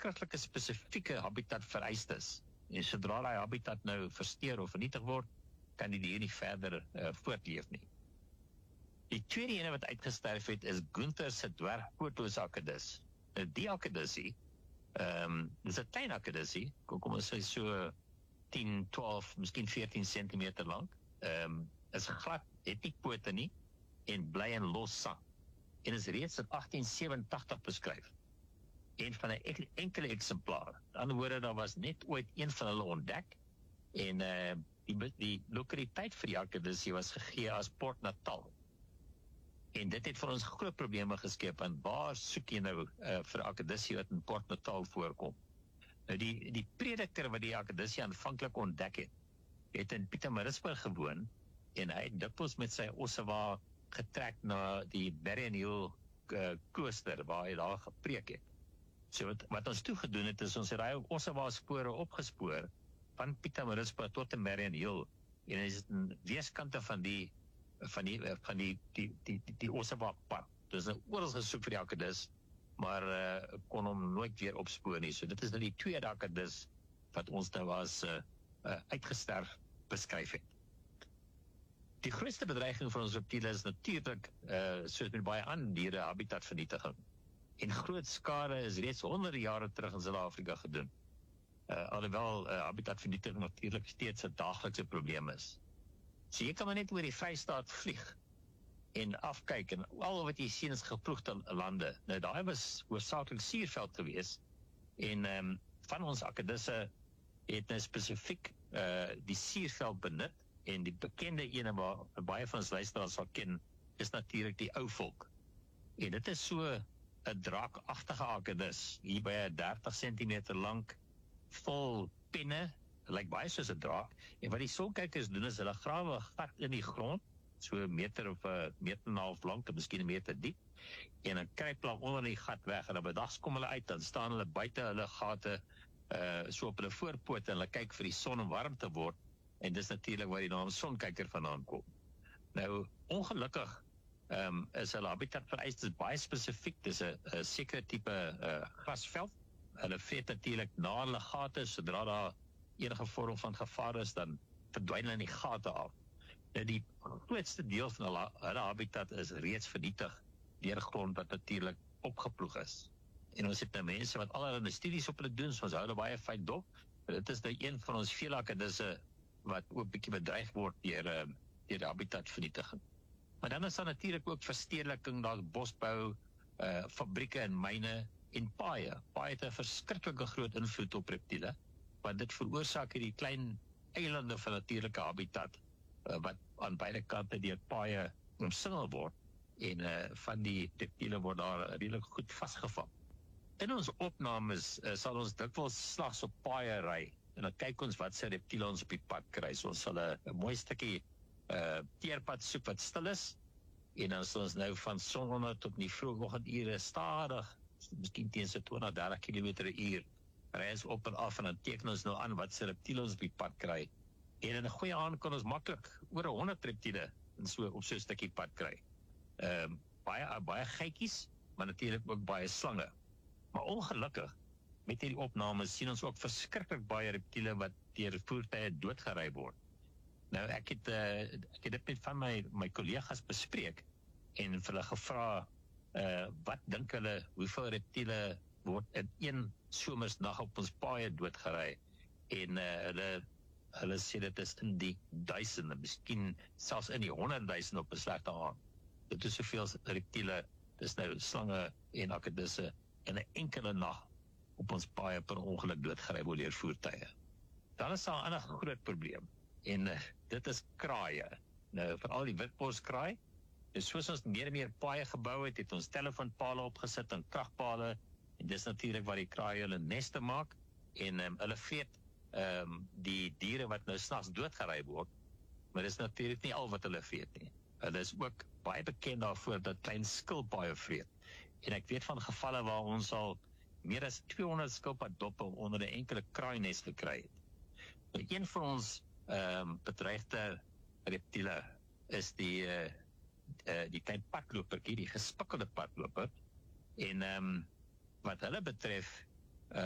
verskriklike spesifieke habitat vereist is. En sodra die habitat nou versteur of vernietig word, kan die dier nie verder voortleef nie. Die tweede ene wat uitgesterf het is Gunther se dwergpootloose akedus. Nou die akedussie, dis 'n klein akedussie, kom ons sê so 10, 12, miskien 14 centimeter lang. Is glad, het nie pote nie en bly in los sang. En is reeds in 1887 beskryf. En van 'n enkele eksemplaar. Aan die ander woorde, daar was net ooit een van hulle ontdek en die lokaliteit vir die akedussie was gegee as Port Natal. En dit het vir ons groot probleme geskep, want waar soek jy nou vir akedussie wat in Port Natal voorkom? Nou die prediker wat die akedussie aanvanklik ontdek het in Pietermaritzburg gewoon, en hy het dikwels met sy ossewa getrek na die Berrien Hill klooster, waar hy daar gepreek het. So wat ons toe gedoen het, is ons het daai ossewa spore opgespoor, van Pietermaritzburg tot in Berrien Hill, en hy is in weeskante van die ossewa pad. Dus nou oral gesoek vir die akedus, maar kon hom nooit weer opspoor nie. So dit is nou die tweede akedus wat ons nou as uitgesterf beskryf het. Die grootste bedreiging vir ons reptiele is natuurlik, soos met baie ander diere, habitatvernietiging. En groot skade is reeds honderde jare terug in Suid-Afrika gedoen. Alhoewel habitatvernietiging natuurlik steeds 'n daaglikse probleem is. So jy kan maar net oor die Vrystaat vlieg en afkyk, en al wat jy sien is geploegde lande. Nou daai was hoofsaaklik suurveld gewees, en van ons akedusse het nou spesifiek die suurveld benut, en die bekende ene waar baie van ons luisteraars sal ken, is natuurlik die ou volk. En dit is so 'n draakagtige akedus, hier by 30 cm lank, vol penne, lyk baie soos 'n draak, en wat die sonkykers doen is, hulle grawe 'n gat in die grond, so 'n meter of 'n meter en 'n half lank, en miskien 'n meter diep, en dan kruip hulle onder die gat weg, en dan bedags kom hulle uit, dan staan hulle buite hulle gate, so op hulle voorpote, en hulle kyk vir die son om warm te word, en dis natuurlik waar die naam sonkyker vandaan kom. Nou, ongelukkig, is hulle habitat vereist, is baie spesifiek, dis 'n sekere tipe grasveld, hulle vreet natuurlik na hulle gate, sodra daar enige vorm van gevaar is, dan verdwyn hulle in die gate af. Nou die grootste deel van hulle habitat is reeds vernietig deur grond wat natuurlik opgeploeg is. En ons het nou mense wat allerlei studies op hulle doen, so ons hou hulle baie fyn dop. Dit is nou een van ons vele akedusse wat ook bietjie bedreig word deur die habitatvernietiging. Maar dan is daar natuurlik ook verstedeliking, daar bosbou, fabrieke en myne en paaie. Paaie het 'n verskriklike groot invloed op reptiele, want dit veroorsaak hierdie klein eilande van natuurlike habitat, wat aan beide kante deur paaie omsingel word, en van die reptiele word daar redelik goed vasgevang. In ons opnames sal ons dikwels slags op paaie ry, en dan kyk ons wat se reptiele ons op die pad kry. So ons sal 'n mooi stukkie teerpad soek wat stil is, en dan sal ons nou van sononder tot in die vroeë oggendure stadig, miskien teen so 20-30 km/h, ry ons op en af, en dan teken ons nou aan wat se reptiele ons op die pad kry. En in 'n goeie aand kan ons maklik oor 100 reptiele op so 'n stukkie pad kry. Baie geitjies, maar natuurlik ook baie slange. Maar ongelukkig, met hierdie opnames sien ons ook verskriklik baie reptiele wat deur voertuie doodgery word. Nou ek het dit met van my kollegas bespreek, en vir hulle gevra, wat dink hulle, hoeveel reptiele word in een somersnag op ons paaie doodgery, en hulle sê dit is in die duisende, miskien selfs in die 100.000 op 'n slegte aand. Dit is soveel reptiele, dis nou slange en akedusse, in 'n enkele nag op ons paaie per ongeluk doodgery word deur voertuie. Dan is daar 'n ander groot probleem, en dit is kraaie. Nou, veral die witborskraai. Dus soos ons meer en meer paaie gebou het, het ons telefoonpale opgesit en kragpale, en dis natuurlik waar die kraaie hulle neste maak, en hulle vreet die diere wat nou snags doodgery word, maar dis natuurlik nie al wat hulle vreet nie. Hulle is ook baie bekend daarvoor dat klein skilpaaie vreet, en ek weet van gevalle waar ons al meer as 200 skilpaddoppe onder 'n enkele kraaines gekry het. Nou, een van ons bedreigde reptiele is die klein padlopertjie, die gespikkelde padloper, en wat hulle betref,